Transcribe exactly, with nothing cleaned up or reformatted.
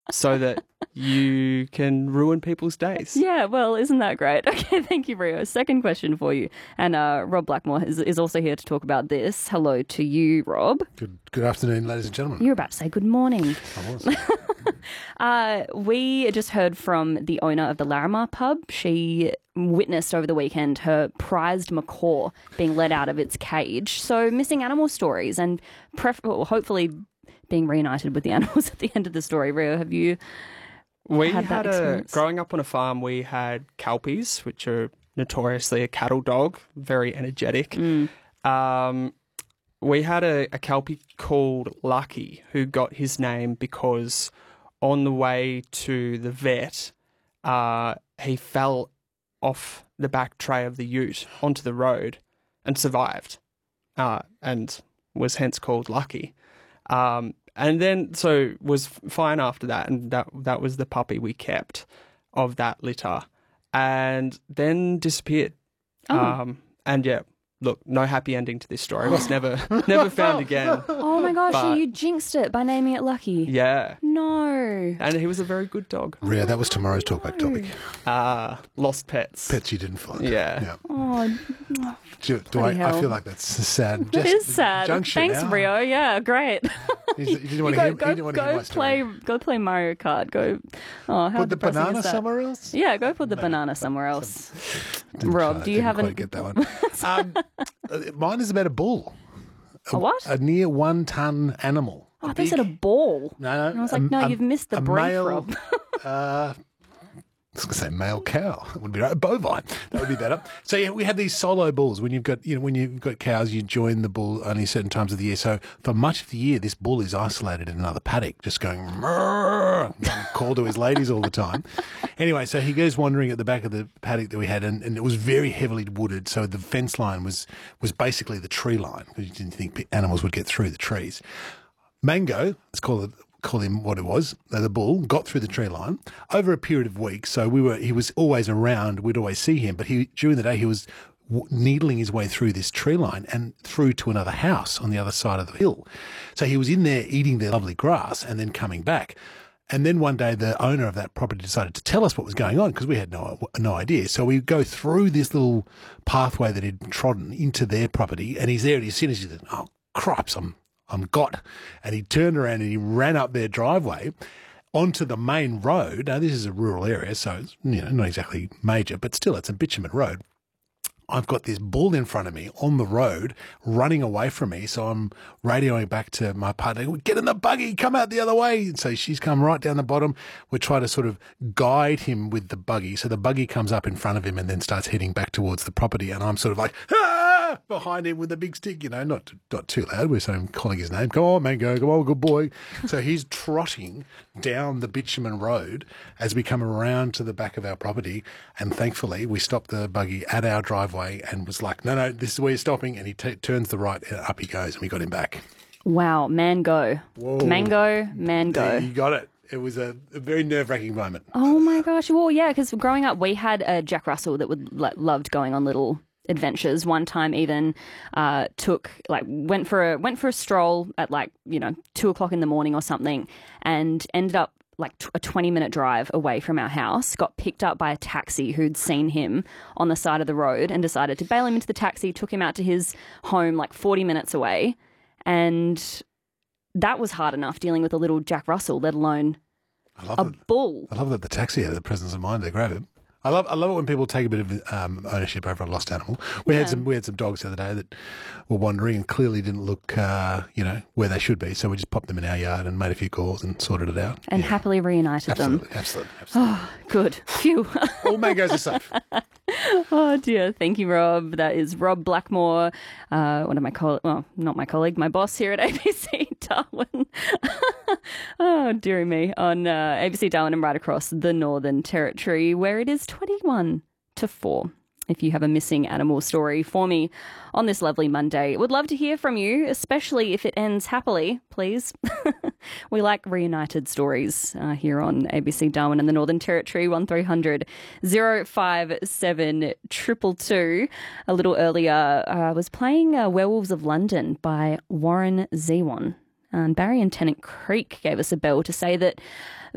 so that you can ruin people's days. Yeah, well, isn't that great? Okay, thank you, Rio. Second question for you. And uh, Rob Blackmore is, is also here to talk about this. Hello to you, Rob. Good good afternoon, ladies and gentlemen. You were about to say good morning. I was. uh, we just heard from the owner of the Larimar pub. She witnessed over the weekend her prized macaw being let out of its cage. So missing animal stories and pref- well, hopefully being reunited with the animals at the end of the story. Rio, have you... We had, had, that a, growing up on a farm, we had Kelpies, which are notoriously a cattle dog, very energetic. Mm. Um, we had a, a Kelpie called Lucky, who got his name because on the way to the vet, uh, he fell off the back tray of the ute onto the road and survived, uh, and was hence called Lucky. Um, and then, so was fine after that, and that that was the puppy we kept of that litter, and then disappeared. Oh. Um, and yeah, look, no happy ending to this story. It was never never found again. Oh my gosh, But- you jinxed it by naming it Lucky. Yeah, No. and he was a very good dog. Ria, that was tomorrow's talkback topic. Uh, lost pets. Pets you didn't find. Yeah. Oh, Do, do Bloody I, I hell. feel like that's a sad. that is sad. Juncture Thanks, now. Rio. Yeah, great. He didn't You want to go hear, he go, didn't want to hear go my play story. go play Mario Kart. Go. Oh, how Put the depressing banana is that? somewhere else? Yeah, go put the banana somewhere else. Didn't Rob, quite- do you didn't have quite an- get that one? um, uh, mine is about a bull. A what? A near one ton animal. Oh, I thought you said a ball. No, no. And I was like, no, you've missed the a brief, male, Rob. uh, I was going to say male cow. That would be right. Bovine. That would be better. So yeah, we had these solo bulls. When you've got, you know, when you've got cows, you join the bull only certain times of the year. So for much of the year, this bull is isolated in another paddock, just going "Mrrr," call to his ladies all the time. Anyway, so he goes wandering at the back of the paddock that we had, and, and it was very heavily wooded. So the fence line was was basically the tree line because you didn't think animals would get through the trees. Mango, let's call it. Call him what it was. The bull got through the tree line over a period of weeks. So we were. He was always around. We'd always see him. But he during the day he was w- needling his way through this tree line and through to another house on the other side of the hill. So he was in there eating their lovely grass and then coming back. And then one day the owner of that property decided to tell us what was going on because we had no no idea. So we go through this little pathway that he'd trodden into their property, and he's there. And as soon as he said, "Oh, crops, I'm." I'm got. And he turned around and he ran up their driveway onto the main road. Now, this is a rural area, so it's, you know, not exactly major, but still it's a bitumen road. I've got this bull in front of me on the road running away from me. So I'm radioing back to my partner, get in the buggy, come out the other way. And so she's come right down the bottom. We try to sort of guide him with the buggy. So the buggy comes up in front of him and then starts heading back towards the property. And I'm sort of like, ah! behind him with a big stick, you know, not not too loud. We're saying, calling his name. Come on, Mango. Come on, good boy. So he's trotting down the bitumen road as we come around to the back of our property. And thankfully, we stopped the buggy at our driveway and was like, no, no, this is where you're stopping. And he t- turns the right and up he goes. And we got him back. Wow, man go. Whoa. Mango, man go. You got it. It was a, a very nerve-wracking moment. Oh my gosh. Well, yeah, because growing up, we had a Jack Russell that would like, loved going on little adventures. One time, even uh, took like went for a went for a stroll at like you know two o'clock in the morning or something, and ended up like t- a twenty minute drive away from our house. Got picked up by a taxi who'd seen him on the side of the road and decided to bail him into the taxi. Took him out to his home like forty minutes away, and that was hard enough dealing with a little Jack Russell, let alone I love a it. bull. I love that the taxi had the presence of mind to grab him. I love I love it when people take a bit of um, ownership over a lost animal. We Yeah. had some we had some dogs the other day that were wandering and clearly didn't look uh, you know where they should be. So we just popped them in our yard and made a few calls and sorted it out. And Yeah. happily reunited them. absolutely, absolutely, absolutely. Good. Phew. All mangoes are safe. Oh dear. Thank you, Rob. That is Rob Blackmore, uh, one of my colleagues, well, not my colleague, my boss here at A B C Darwin. Oh, dearie me. On uh, A B C Darwin and right across the Northern Territory, where it is twenty-one to four. If you have a missing animal story for me on this lovely Monday, would love to hear from you, especially if it ends happily, please. We like reunited stories uh, here on A B C Darwin and the Northern Territory. one three hundred oh five seven two two two. A little earlier, I uh, was playing uh, Werewolves of London by Warren Zevon. And Barry and Tennant Creek gave us a bell to say that